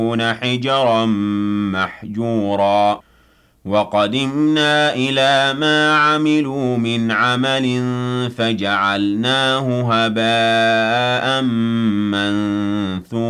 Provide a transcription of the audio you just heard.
حجرا محجورا وقدمنا إلى ما عملوا من عمل فجعلناه هباء منثورا